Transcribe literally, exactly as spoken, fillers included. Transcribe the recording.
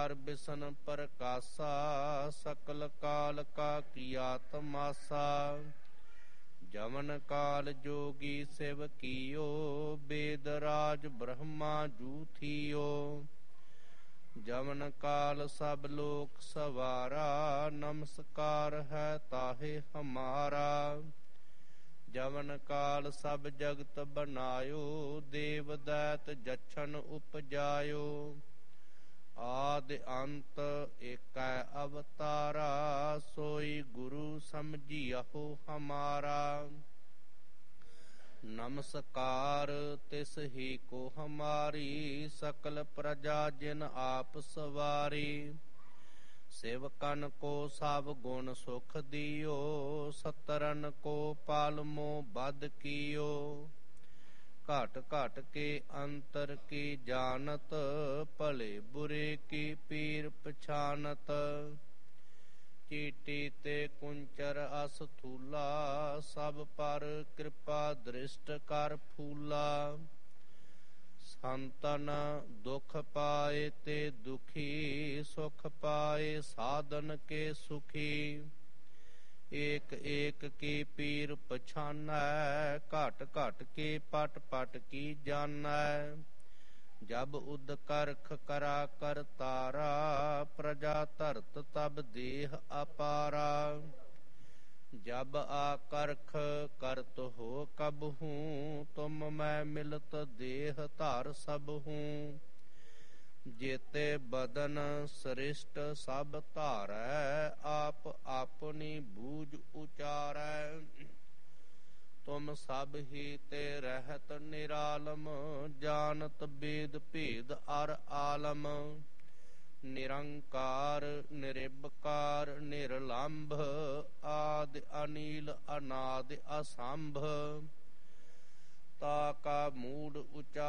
ਕਰ ਬਿਸਨ ਪ੍ਰਕਾਸ਼ਾ, ਸਕਲ ਕਾਲ ਕਾ ਕੀਆ ਤਮਾਸਾ। ਜਮਨ ਕਾਲ ਜੋਗੀ ਸਿਵ ਕੀਓ, ਬੇਦ ਰਾਜ ਬ੍ਰਹਮਾ ਜੂ ਥੀਓ। ਜਮਨ ਕਾਲ ਸਭ ਲੋਕ ਸਵਾਰਾ, ਨਮਸਕਾਰ ਹੈ ਤਾਹੇ ਹਮਾਰਾ। ਜਮਨ ਕਾਲ ਸਭ ਜਗਤ ਬਨਾਇਓ, ਦੇਵ ਦੈਤ ਜਛਨ ਉਪਜਾਇਓ। ਆਦਿ ਅੰਤ ਏਕੈ ਅਵਤਾਰਾ, ਸੋਈ ਗੁਰੂ ਸਮਝਿਆਹੋ ਹਮਾਰਾ। ਨਮਸਕਾਰ ਤਿਸ ਹੀ ਕੋ ਹਮਾਰੀ, ਸਕਲ ਪ੍ਰਜਾ ਜਿਨ ਆਪ ਸਵਾਰੀ। ਸੇਵਕਨ ਕੋ ਸਭ ਗੁਣ ਸੁਖ ਦਿਓ, ਸਤਰਨ ਕੋ ਪਾਲਮੋ ਬਦ ਕੀਓ। ਘਟ ਘਟ ਕੇ ਅੰਤਰ ਕੀ ਜਾਨਤ, ਭਲੇ ਬੁਰੇ ਕੀ ਪੀਰ ਪਛਾਨਤ। ਚੀਟੀ ਤੇ ਕੁੰਚਰ ਅਸ ਥੂਲਾ, ਸਭ ਪਰ ਕਿਰਪਾ ਦ੍ਰਿਸ਼ਟ ਕਰ ਫੂਲਾ। ਸੰਤਨ ਦੁਖ ਪਾਏ ਤੇ ਦੁਖੀ, ਸੁਖ ਪਾਏ ਸਾਧਨ ਕੇ ਸੁਖੀ। ਏਕ ਏਕ ਕੀ ਪੀਰ ਪਛਾਨੈ, ਘਟ ਘਟ ਕੇ ਪਟ ਪਟ ਕੀ ਜਾਨੈ। ਜਬ ਉਦ ਕਰਖ ਕਰਾ ਕਰ ਤਾਰਾ, ਪ੍ਰਜਾ ਧਰਤ ਤਬ ਦੇਹ ਅਪਾਰਾ। ਜਬ ਆ ਕਰਖ ਕਰਤ ਹੋ ਕਬਹੂੰ, ਤੁਮ ਮੈਂ ਮਿਲਤ ਦੇਹ ਧਰ ਸਬਹੂੰ। ਜੇਤੇ ਬਦਨ ਸ੍ਰਿਸ਼ਟ ਸਭ ਧਾਰੈ, ਆਪ ਆਪਣੀ ਬੂਝ ਉਚਾਰੈ। ਤੁਮ ਸਭ ਹੀ ਤੇ ਰਹਿਤ ਨਿਰਾਲਮ, ਜਾਨਤ ਬੇਦ ਭੇਦ ਅਰ ਆਲਮ। ਨਿਰੰਕਾਰ ਨਿਰਭਕਾਰ ਨਿਰਲੰਭ, ਆਦਿ ਅਨੀਲ ਅਨਾਦਿ ਅਸੰਭ। ਤਾ ਕਾ ਮੂਡ ਉਚਾ